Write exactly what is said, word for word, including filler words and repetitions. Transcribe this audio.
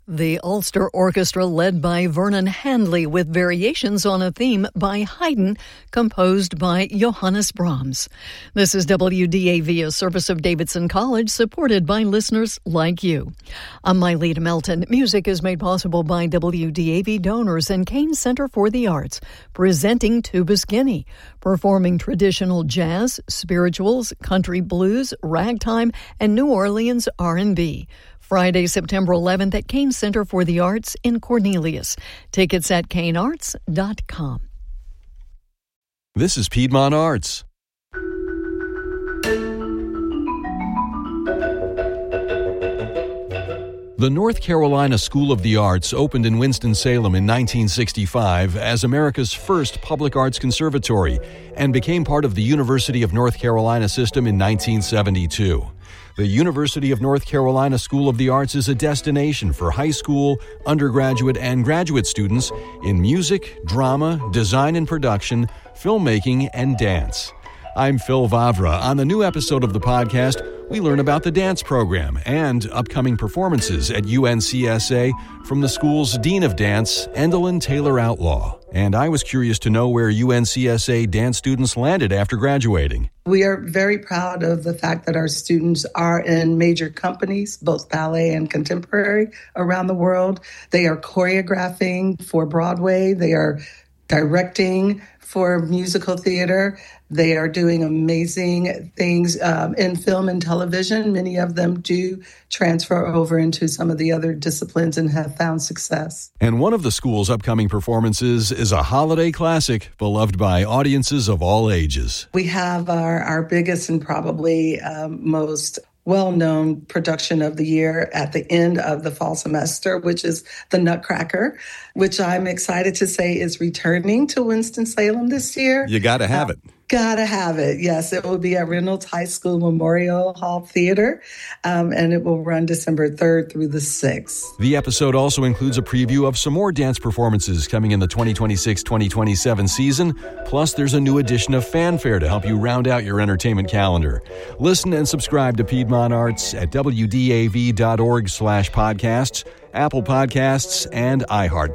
The Ulster Orchestra, led by Vernon Handley, with variations on a theme by Haydn, composed by Johannes Brahms. This is W D A V, a service of Davidson College, supported by listeners like you. I'm Myleta Melton. Music is made possible by W D A V donors and Kane Center for the Arts, presenting Tuba Skinny, performing traditional jazz, spirituals, country blues, ragtime, and New Orleans R and B. Friday, September eleventh at Kane Center for the Arts in Cornelius. Tickets at kane arts dot com. This is Piedmont Arts. The North Carolina School of the Arts opened in Winston-Salem in nineteen sixty-five as America's first public arts conservatory and became part of the University of North Carolina system in nineteen seventy-two. The University of North Carolina School of the Arts is a destination for high school, undergraduate, and graduate students in music, drama, design and production, filmmaking, and dance. I'm Phil Vavra. On the new episode of the podcast, we learn about the dance program and upcoming performances at U N C S A from the school's Dean of Dance, Endelyn Taylor Outlaw. And I was curious to know where U N C S A dance students landed after graduating. We are very proud of the fact that our students are in major companies, both ballet and contemporary, around the world. They are choreographing for Broadway. They are directing for musical theater. They are doing amazing things um, in film and television. Many of them do transfer over into some of the other disciplines and have found success. And one of the school's upcoming performances is a holiday classic beloved by audiences of all ages. We have our, our biggest and probably um, most well-known production of the year at the end of the fall semester, which is The Nutcracker, which I'm excited to say is returning to Winston-Salem this year. You got to have uh, it. Gotta have it. Yes, it will be at Reynolds High School Memorial Hall Theater, um, and it will run December third through the sixth. The episode also includes a preview of some more dance performances coming in the twenty twenty-six twenty twenty-seven season. Plus, there's a new edition of Fanfare to help you round out your entertainment calendar. Listen and subscribe to Piedmont Arts at W D A V dot org slash podcasts, Apple Podcasts, and iHeart.